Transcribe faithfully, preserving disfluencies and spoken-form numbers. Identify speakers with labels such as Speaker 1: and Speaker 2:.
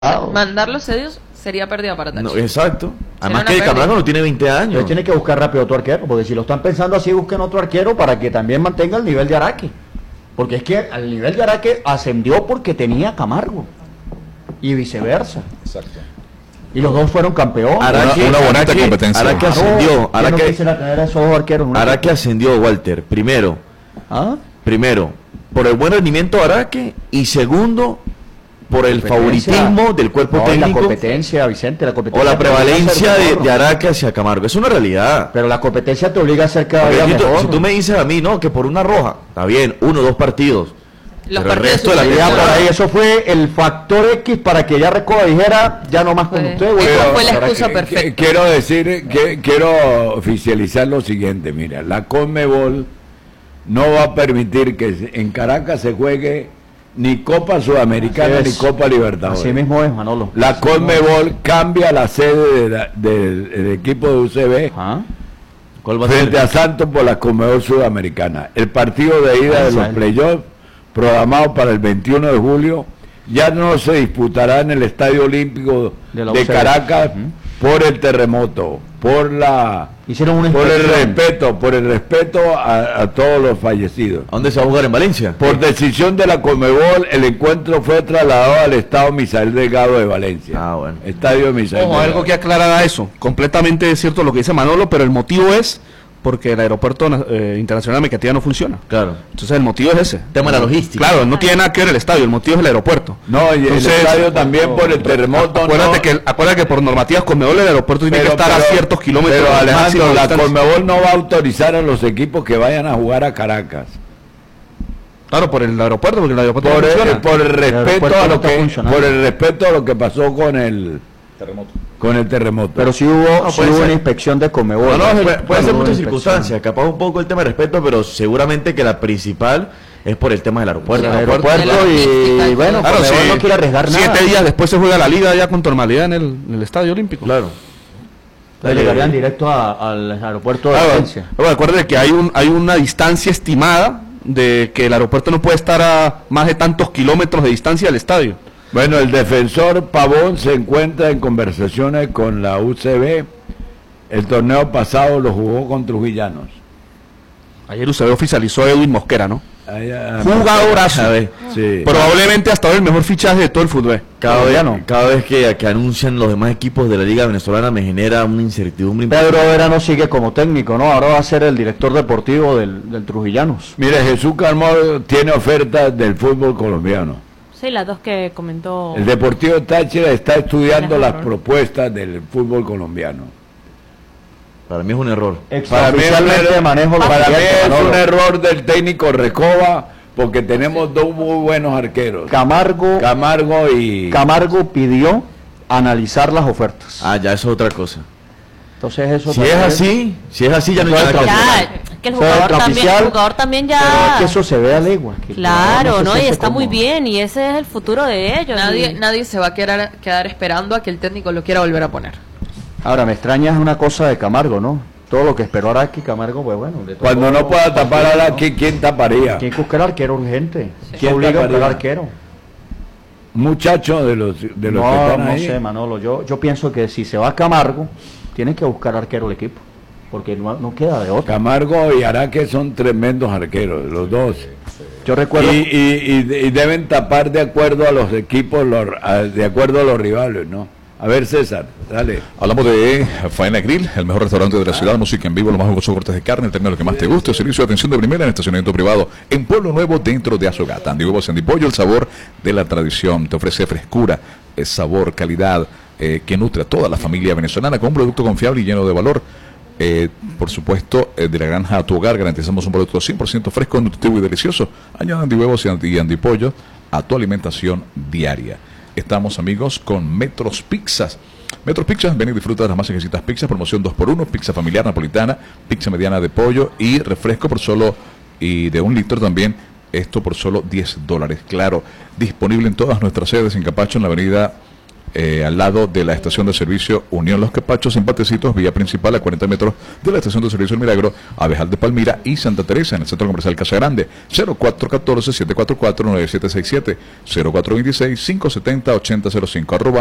Speaker 1: Mandarlos ellos sería pérdida para Táchira.
Speaker 2: No, exacto. Además
Speaker 1: Sería
Speaker 2: que
Speaker 1: una
Speaker 2: Camargo no tiene veinte años.
Speaker 3: Entonces tiene que buscar rápido otro arquero, porque si lo están pensando así, busquen otro arquero para que también mantenga el nivel de Araque. Porque es que al nivel de Araque ascendió porque tenía Camargo. Y viceversa.
Speaker 4: Exacto.
Speaker 3: Y los dos fueron campeones.
Speaker 2: Araque,
Speaker 4: una bonita
Speaker 2: Araque,
Speaker 4: competencia.
Speaker 2: Araque ascendió.
Speaker 3: Araque,
Speaker 2: Araque,
Speaker 3: no quisiera tener a esos dos arqueros en una
Speaker 2: Araque ascendió, Walter. Primero,
Speaker 3: ¿Ah?
Speaker 2: primero, por el buen rendimiento de Araque y segundo, por el
Speaker 3: Competencia.
Speaker 2: favoritismo del cuerpo
Speaker 3: No, y la
Speaker 2: técnico
Speaker 3: competencia, Vicente, la
Speaker 2: o
Speaker 3: competencia.
Speaker 2: la
Speaker 3: te obliga a
Speaker 2: prevalencia
Speaker 3: ser
Speaker 2: de,
Speaker 3: mejor.
Speaker 2: de Araque hacia Camargo. Es una realidad.
Speaker 3: Pero la competencia te obliga a ser cada
Speaker 2: Porque
Speaker 3: día
Speaker 2: si tú-
Speaker 3: mejor.
Speaker 2: si tú me dices a mí, no, que por una roja, está bien, uno o dos partidos.
Speaker 1: Los
Speaker 2: Pero el
Speaker 1: partidos
Speaker 2: resto de la
Speaker 1: suceden.
Speaker 3: Ya
Speaker 2: temporada-
Speaker 3: por ahí, eso fue el factor X para que ya Recoba dijera, ya no más con
Speaker 1: Fue-
Speaker 3: usted.
Speaker 1: Esa
Speaker 3: güey.
Speaker 1: fue la
Speaker 3: Para
Speaker 1: excusa
Speaker 3: que-
Speaker 1: perfecta.
Speaker 5: Que- Quiero decir, que quiero oficializar lo siguiente, mira, la Conmebol no va a permitir que en Caracas se juegue ni Copa Sudamericana
Speaker 3: Así
Speaker 5: ni
Speaker 3: es.
Speaker 5: Copa Libertadores.
Speaker 3: Así mismo es, Manolo.
Speaker 5: La
Speaker 3: Así mismo es.
Speaker 5: Conmebol cambia la sede de la- del, del equipo de U C B
Speaker 3: Ajá.
Speaker 2: ¿Cuál va a
Speaker 5: frente
Speaker 2: ser?
Speaker 5: a Santos por la Conmebol Sudamericana. El partido de ida
Speaker 3: Ah,
Speaker 5: de los
Speaker 3: sale.
Speaker 5: playoffs, programado para el veintiuno de julio, ya no se disputará en el Estadio Olímpico
Speaker 3: De
Speaker 5: de,
Speaker 3: la U C B.
Speaker 5: Caracas
Speaker 3: Ujú.
Speaker 5: por el terremoto, por la
Speaker 3: Hicieron una
Speaker 5: por el
Speaker 3: inspección.
Speaker 5: respeto, por el respeto a, a todos los fallecidos.
Speaker 2: ¿A dónde se va a jugar? ¿En Valencia?
Speaker 5: Por decisión de la Conmebol, el encuentro fue trasladado al Estadio Misael Delgado de Valencia.
Speaker 2: Ah, bueno.
Speaker 5: Estadio Misael
Speaker 4: Ojo,
Speaker 5: Delgado.
Speaker 4: algo que aclarar a eso. Completamente cierto lo que dice Manolo, pero el motivo es porque el aeropuerto eh, internacional de Maiquetía no funciona.
Speaker 2: Claro.
Speaker 4: Entonces el motivo es ese.
Speaker 2: Tema de la logística.
Speaker 4: Claro, no tiene nada que ver el estadio, el motivo es el aeropuerto.
Speaker 5: No, y
Speaker 4: Entonces,
Speaker 5: el estadio también por el terremoto.
Speaker 4: Acuérdate,
Speaker 5: no,
Speaker 4: que, acuérdate que por normativas Conmebol el aeropuerto tiene
Speaker 5: pero-
Speaker 4: que estar
Speaker 5: pero-
Speaker 4: a ciertos kilómetros.
Speaker 5: Pero
Speaker 4: máximo
Speaker 5: Alejandro,
Speaker 4: de
Speaker 5: la
Speaker 4: distancia.
Speaker 5: Conmebol no va a autorizar a los equipos que vayan a jugar a Caracas.
Speaker 4: Claro, por el aeropuerto, porque el aeropuerto
Speaker 5: Por
Speaker 4: no
Speaker 5: el,
Speaker 4: funciona.
Speaker 5: por el respeto
Speaker 3: aeropuerto
Speaker 5: a
Speaker 3: no
Speaker 5: lo
Speaker 3: está
Speaker 5: que
Speaker 3: funcionando.
Speaker 5: por el respeto a lo que pasó con el
Speaker 4: Terremoto.
Speaker 5: con el terremoto.
Speaker 3: Pero sí hubo,
Speaker 2: No,
Speaker 3: sí
Speaker 2: puede
Speaker 3: hubo
Speaker 2: ser.
Speaker 3: una inspección de Comebol.
Speaker 2: No, no, puede, puede
Speaker 3: Bueno,
Speaker 2: ser
Speaker 3: hubo
Speaker 2: muchas
Speaker 3: una
Speaker 2: circunstancias, capaz un poco el tema de respeto, pero seguramente que la principal es por el tema del aeropuerto.
Speaker 3: El
Speaker 1: Sí,
Speaker 3: aeropuerto
Speaker 1: de la
Speaker 3: y,
Speaker 1: logística y
Speaker 3: bueno,
Speaker 1: todo.
Speaker 4: Claro,
Speaker 3: Comebol
Speaker 4: sí,
Speaker 3: no quiere arriesgar nada.
Speaker 4: siete días después se juega la liga ya con normalidad en el, en el Estadio Olímpico.
Speaker 2: Claro.
Speaker 3: Le llegarían directo a- al aeropuerto de
Speaker 4: Claro,
Speaker 3: Valencia.
Speaker 4: bueno, acuérdate que hay un hay una distancia estimada de que el aeropuerto no puede estar a más de tantos kilómetros de distancia del estadio.
Speaker 5: Bueno, el defensor Pavón se encuentra en conversaciones con la U C B. El torneo pasado lo jugó con Trujillanos.
Speaker 4: Ayer U C B oficializó a Edwin Mosquera, ¿no?
Speaker 5: Allá-
Speaker 4: Jugadorazo.
Speaker 5: Sí.
Speaker 4: Probablemente hasta ahora el mejor fichaje de todo el fútbol.
Speaker 2: Cada vez,
Speaker 3: Colombiano.
Speaker 2: cada vez que, que anuncian los demás equipos de la Liga Venezolana me genera una incertidumbre
Speaker 3: Pedro
Speaker 2: impresionante.
Speaker 3: Vera no sigue como técnico, ¿no? Ahora va a ser el director deportivo del, del Trujillanos.
Speaker 5: Mire, Jesús Carmona tiene ofertas del fútbol colombiano.
Speaker 6: Sí, las dos que comentó.
Speaker 5: El Deportivo Táchira está estudiando las
Speaker 6: Alejandro.
Speaker 5: propuestas del fútbol colombiano.
Speaker 2: Para mí es un error.
Speaker 5: Para mí, es un
Speaker 3: Extraoficialmente
Speaker 5: error-
Speaker 3: manejo los
Speaker 5: para mí
Speaker 3: clientes,
Speaker 5: es
Speaker 3: Manolo.
Speaker 5: un error del técnico Recoba porque tenemos dos muy buenos arqueros,
Speaker 3: Camargo,
Speaker 5: Camargo y
Speaker 3: Camargo pidió analizar las ofertas.
Speaker 2: Ah, ya eso es otra cosa.
Speaker 3: Entonces eso
Speaker 2: Si es
Speaker 3: también-
Speaker 2: así, si es así ya no hay
Speaker 3: Eso
Speaker 2: nada
Speaker 3: es
Speaker 2: que hacer.
Speaker 6: Ya, que el
Speaker 3: Fue
Speaker 6: jugador también,
Speaker 3: extraoficial,
Speaker 6: el jugador también
Speaker 3: Pero
Speaker 6: ya.
Speaker 3: es que eso se ve a leguas. que el
Speaker 6: Claro,
Speaker 3: jugador
Speaker 6: ¿no?
Speaker 3: se
Speaker 6: Y
Speaker 3: siente
Speaker 6: está muy
Speaker 3: cómodo.
Speaker 6: bien, y ese es el futuro de ellos.
Speaker 1: Nadie,
Speaker 6: y-
Speaker 1: nadie se va a quedar, quedar esperando a que el técnico lo quiera volver a poner.
Speaker 3: Ahora, me extraña es una cosa de Camargo, ¿no? Todo lo que esperó Araque Camargo, pues bueno. de todo
Speaker 5: cuando no
Speaker 3: modo,
Speaker 5: pueda tapar a
Speaker 3: ¿no?
Speaker 5: la ¿quién, quién taparía?
Speaker 3: Tiene que buscar arquero urgente.
Speaker 1: Sí.
Speaker 3: ¿Quién obliga a buscar
Speaker 5: taparía?
Speaker 3: arquero?
Speaker 5: Muchachos de los de los que
Speaker 3: No,
Speaker 5: están
Speaker 3: no
Speaker 5: ahí.
Speaker 3: sé, Manolo. Yo, yo pienso que si se va a Camargo, tiene que buscar arquero el equipo. Porque no, no queda de otra.
Speaker 5: Camargo y Araque son tremendos arqueros, los dos.
Speaker 3: Yo
Speaker 5: Y,
Speaker 3: recuerdo.
Speaker 5: y, y- y deben tapar de acuerdo a los equipos, los- a- de acuerdo a los rivales, ¿no? A ver, César, dale.
Speaker 4: Hablamos de Faena Grill, el mejor restaurante de la ciudad, música en vivo, los más jugosos cortes de carne, el término que más te guste, servicio de atención de primera en estacionamiento privado en Pueblo Nuevo dentro de Azogata. Andy Huevos, Andy Pollo, el sabor de la tradición, te ofrece frescura, eh, sabor, calidad, eh, que nutre a toda la familia venezolana con un producto confiable y lleno de valor. Eh, por supuesto, eh, de la granja a tu hogar garantizamos un producto cien por ciento fresco, nutritivo y delicioso. Añade Andy Huevos y Andy, Andy Pollo a tu alimentación diaria. Estamos, amigos, con Metros Pizzas. Metros Pizzas, ven y disfruta de las más exquisitas pizzas, promoción dos por uno, pizza familiar napolitana, pizza mediana de pollo y refresco por solo, y de un litro también, esto por solo diez dólares. Claro, disponible en todas nuestras sedes en Capacho, en la avenida eh, al lado de la estación de servicio Unión Los Capachos, en Patecitos, vía principal a cuarenta metros de la estación de servicio El Milagro, Abejal de Palmira y Santa Teresa, en el Centro Comercial Casa Grande. Cero cuatro uno cuatro, siete cuatro cuatro, nueve siete seis siete, cero cuatro dos seis, cinco siete cero, ocho cero cero cinco, arroba